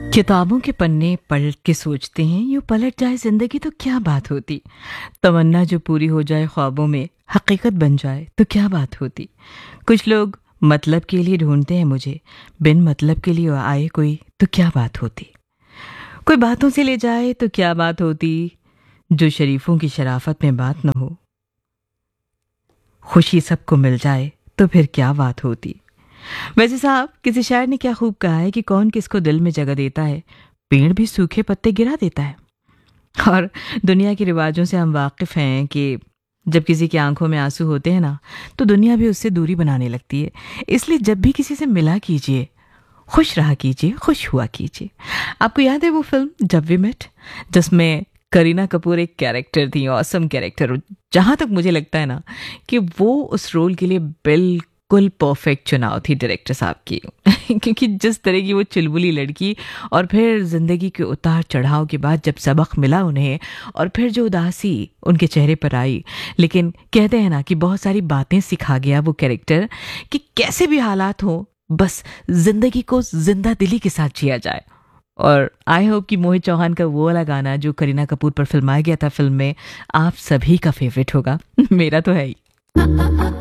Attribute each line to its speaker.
Speaker 1: किताबों के पन्ने पलट के सोचते हैं, यूं पलट जाए जिंदगी तो क्या बात होती। तमन्ना जो पूरी हो जाए ख्वाबों में, हकीकत बन जाए तो क्या बात होती। कुछ लोग मतलब के लिए ढूंढते हैं मुझे, बिन मतलब के लिए आए कोई तो क्या बात होती। कोई बातों से ले जाए तो क्या बात होती, जो शरीफों की शराफत में बात न हो। खुशी सबको मिल जाए तो फिर क्या बात होती। वैसे साहब, किसी शायर ने क्या खूब कहा है कि कौन किसको दिल में जगह देता है, पेड़ भी सूखे पत्ते गिरा देता है। और दुनिया के रिवाजों से हम वाकिफ हैं कि जब किसी की आंखों में आंसू होते हैं ना, तो दुनिया भी उससे दूरी बनाने लगती है। इसलिए जब भी किसी से मिला कीजिए, खुश रहा कीजिए, खुश हुआ कीजिए। आपको याद है वो फिल्म जब वी मेट, जिसमें करीना कपूर एक कैरेक्टर थी, ऑसम कैरेक्टर। जहां तक मुझे लगता है ना कि वो उस रोल के लिए बिल्कुल परफेक्ट चुनाव थी डायरेक्टर साहब की। क्योंकि जिस तरह की वो चुलबुली लड़की, और फिर जिंदगी के उतार चढ़ाव के बाद जब सबक मिला उन्हें, और फिर जो उदासी उनके चेहरे पर आई। लेकिन कहते हैं ना कि बहुत सारी बातें सिखा गया वो कैरेक्टर, कि कैसे भी हालात हो, बस जिंदगी को जिंदा दिली के साथ जिया जाए। और आई होप कि मोहित चौहान का वो वाला गाना जो करीना कपूर पर फिल्माया गया था फिल्म में, आप सभी का फेवरेट होगा। मेरा तो है ही।